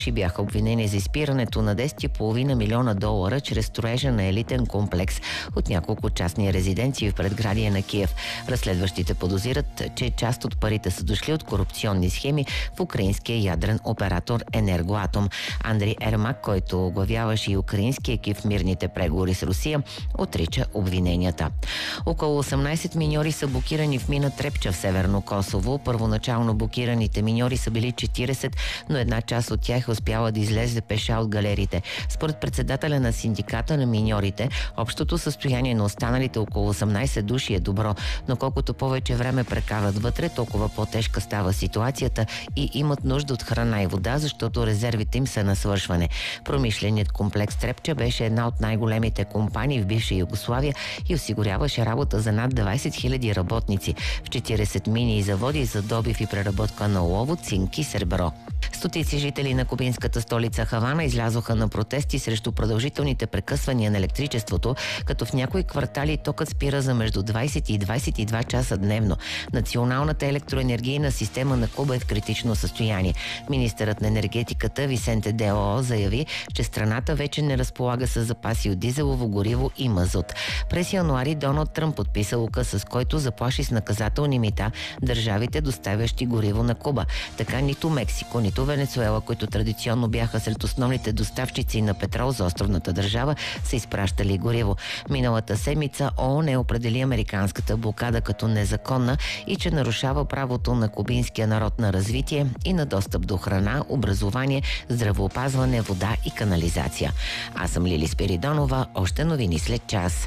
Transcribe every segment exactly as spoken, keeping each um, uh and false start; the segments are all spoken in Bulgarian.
бяха обвинени за изпирането на десет цяло и пет милиона долара чрез строежа на елитен комплекс от няколко частни резиденции в предградие на Киев. Разследващите подозират, че част от парите са дошли от корупционни схеми в украинския ядрен оператор Енергоатом. Андрей Ермак, който оглавяваше и украински екип в мирните преговори с Русия, отрича обвиненията. Около осемнайсет миньори са блокирани в мина Трепча в Северно Косово. Първоначално блокираните миньори са били четирийсет, но една част от тях е успяла да излезе пеша от галерите. Според председателя на синдиката на миньорите, общото състояние на останалите около осемнайсет души е добро, но колкото повече време прекарат вътре, толкова по-тежка става ситуацията и имат нужда от храна и вода, защото резервите им са на свършване. Промишленият комплекс Трепча беше една от най-големите компании в бивша Югославия и осигуряваше работа за над двайсет хиляди работници в четирийсет мини и заводи за добив и преработка на олово, цинк и сребро. Стотици жители на кубинската столица Хавана излязоха на протести срещу продължителните прекъсвания на електричеството, като в някои квартали токът спира за между двайсет и двайсет и два часа дневно. Националната електроенергийна система на Куба е в критично състояние. Министърът на енергетиката Висенте де Оо заяви, че страната вече не разполага с запаси от дизелово гориво и мазут. През януари Доналд Тръмп подписа указ, с който заплаши с наказателни мита държавите, доставящи гориво на Куба. Така нито Мексико, нито Венецуела, които традиционно бяха сред основните доставчици на петрол за островната държава, са изпращали гориво. Миналата седмица ООН определи американската блокада като незаконна и че нарушава правото на кубинския народ на развитие и на достъп до храна, образование, здравеопазване, вода и канализация. Аз съм Лили Спиридонова. Още новини след час.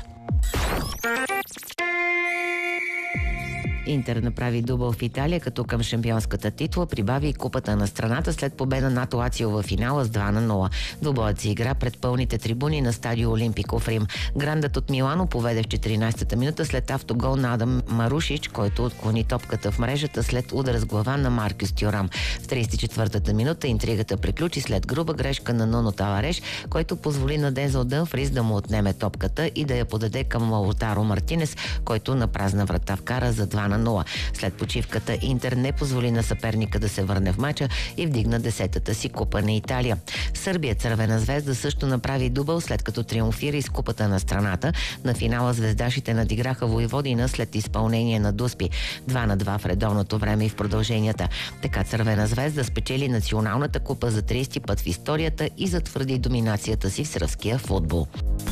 Интер направи дубъл в Италия, като към шампионската титла прибави и купата на страната след победа над Лацио във финала с два на нула. Двубоят се игра пред пълните трибуни на стадио Олимпико в Рим. Грандът от Милано поведе в четиринайсетата минута след автогол на Адам Марушич, който отклони топката в мрежата след удар с глава на Маркюс Тюрам. В трийсет и четвъртата минута интригата приключи след груба грешка на Нуно Тавареш, който позволи на Дензел Дъмфрис да му отнеме топката и да я подаде към Лаутаро Мартинес, който на празна врата вкара за два на нула. След почивката Интер не позволи на съперника да се върне в мача и вдигна десетата си купа на Италия. Сърбия Цървена звезда също направи дубъл, след като триумфира из купата на страната. На финала звездашите надиграха Войводина след изпълнение на дуспи. два на два в редовното време и в продълженията. Така Цървена звезда спечели националната купа за трийсети път в историята и затвърди доминацията си в сръбския футбол.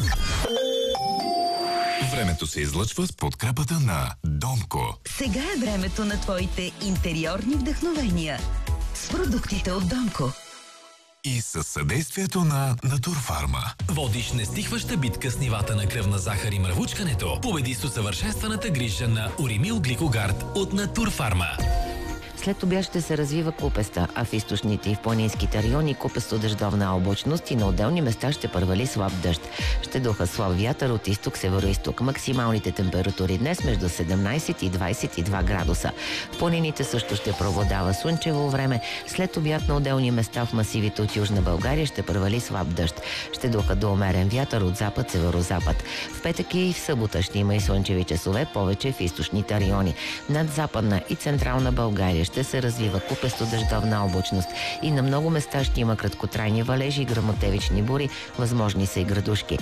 Времето се излъчва с подкрепата на Домко. Сега е времето на твоите интериорни вдъхновения с продуктите от Домко. И със съдействието на Натурфарма. Водиш нестихваща битка с нивата на кръвна захар и мръвучкането. Победи с усъвършенстваната грижа на Уримил Гликогард от Натурфарма. След обяд ще се развива купеста, а в източните и в планинските райони купесто-дъждовна облачност и на отделни места ще първали слаб дъжд. Ще духа слаб вятър от изток-североизток. Максималните температури днес между седемнайсет и двайсет и два градуса. В планините също ще преобладава слънчево време. След обяд на отделни места в масивите от Южна България ще първали слаб дъжд. Ще духа до умерен вятър от запад-северозапад. В петък и в събота ще има и слънчеви часове, повече в източните райони. Над Западна и Централна България ще се развива купесто-дъждовна облачност и на много места ще има краткотрайни валежи и гръмотевични бури, възможни са и градушки.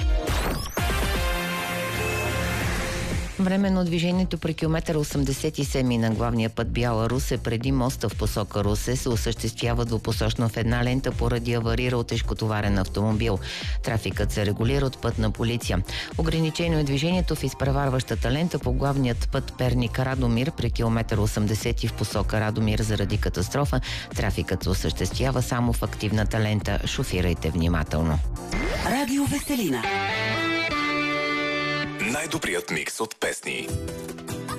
Време на движението при километър осемдесет и седми на главния път Бяла Русе преди моста в посока Русе се осъществява двупосочно в една лента поради аварирал тежкотоварен автомобил. Трафикът се регулира от пътна полиция. Ограничено е движението в изпреварващата лента по главният път Перник-Радомир при километър осемдесет в посока Радомир заради катастрофа. Трафикът се осъществява само в активната лента. Шофирайте внимателно. Радио Веселина. Най-добрият микс от песни.